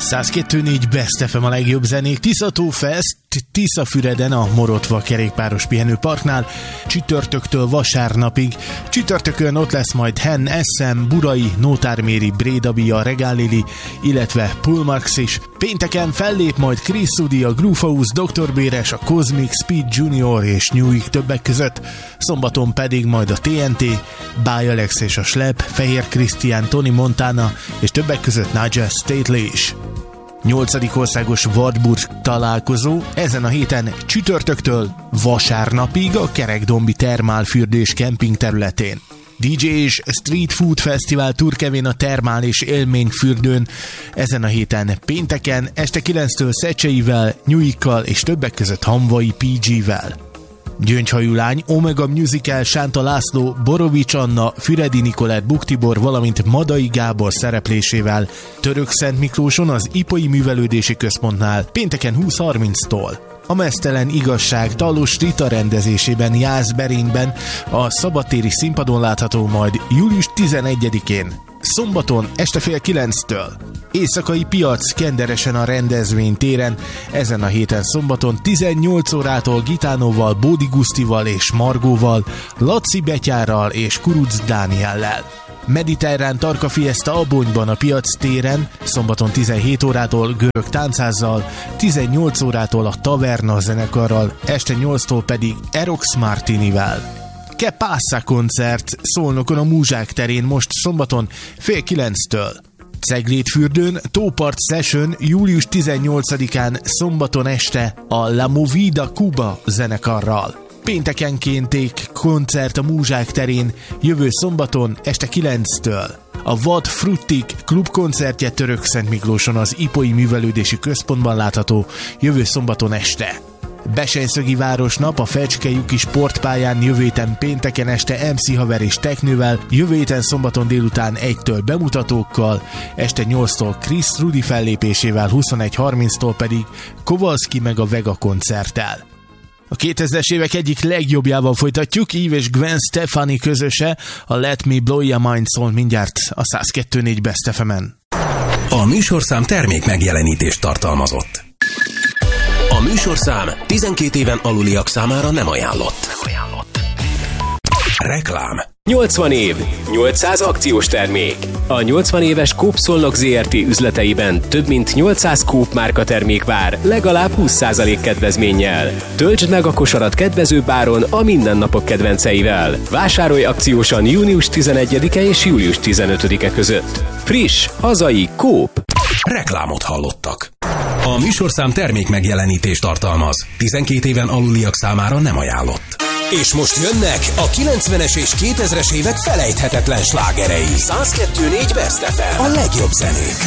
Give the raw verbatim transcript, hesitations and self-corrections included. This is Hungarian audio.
száz kettő négy Best ef em a legjobb zenék. Tiszató Fest, Tiszafüreden a Morotva kerékpáros pihenőparknál csütörtöktől vasárnapig. Csütörtökön ott lesz majd Hen, Eszem, Burai, Nótárméri, Brédabia, Regálili, illetve Pullmax is. Pénteken fellép majd Chris Sudi, a Groove House, doktor Béres, a Cosmic, Speed Junior és Newig többek között. Szombaton pedig majd a té en té, By Alex és a Slep, Fehér Krisztián, Tony Montana és többek között Nigel Stately is. nyolcadik országos Wartburg találkozó ezen a héten csütörtöktől vasárnapig a Kerekdombi termálfürdés kemping területén. dé dzsé és Street Food Fesztivál turkevén a termál és élményfürdőn ezen a héten pénteken este kilenctől Szecseivel, Nyuikkal és többek között Hamvai pé gé-vel. Gyöngyhajú lány, Omega Musical, Sánta László, Borovics Anna, Füredi Nikolett, Buktibor, valamint Madai Gábor szereplésével Török-Szent Miklóson az Ipai Művelődési Központnál pénteken húsz harminctól. A Meztelen Igazság Talós Rita rendezésében Jászberényben a szabadtéri színpadon látható majd július tizenegyedikén, szombaton este fél kilenctől. Éjszakai piac Kenderesen a rendezvénytéren, ezen a héten szombaton tizennyolc órától Gitánóval, Bódi Gusztival és Margóval, Laci Betyárral és Kuruc Dániellel. Mediterrán Tarka Fiesta Abonyban a piac téren, szombaton tizenhét órától Görög Táncházzal, tizennyolc órától a Taverna zenekarral, este nyolctól pedig Erox Martinivel. Que Passa koncert Szolnokon a Múzsák terén most szombaton fél kilenctől. Ceglédfürdőn Tópart Session július tizennyolcadikán szombaton este a La Movida Cuba zenekarral. Péntekenkénték koncert a Múzsák terén jövő szombaton este kilenctől. A Vad Fruttik klubkoncertje Török-Szent Miklóson az Ipai Művelődési Központban látható jövő szombaton este. Besenyszögi Városnap a Fecskelyuki sportpályán jövő héten pénteken este em cé Haver és Teknővel, jövő héten szombaton délután egytől bemutatókkal, este nyolctól Chris Rudi fellépésével, huszonegy harminctól pedig Kowalski meg a Vega koncerttel. A kétezres évek egyik legjobbjával folytatjuk, Eve és Gwen Stefani közöse, a Let Me Blow Your Mind szól mindjárt a száz kettő négy Best ef em-en. A műsorszám termék megjelenítést tartalmazott. A műsorszám tizenkét éven aluliak számára nem ajánlott. Nem ajánlott. Reklám. nyolcvan év, nyolcszáz akciós termék. A nyolcvan éves Coop Szolnok zé er té üzleteiben több mint nyolcszáz Coop márka termék vár, legalább húsz százalék kedvezménnyel. Töltsd meg a kosarat kedvezőbb áron a mindennapok kedvenceivel. Vásárolj akciósan június tizenegyedike és július tizenötödike között. Friss, hazai Coop. Reklámot hallottak. A műsorszám termék megjelenítést tartalmaz. tizenkét éven aluliak számára nem ajánlott. És most jönnek a kilencvenes és kétezres évek felejthetetlen slágerei. száz kettő négy Best ef em. A legjobb zenék.